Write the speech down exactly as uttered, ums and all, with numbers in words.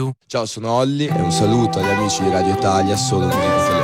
you. Ciao, sono Olli e un saluto agli amici di Radio Italia, solo musica italiana.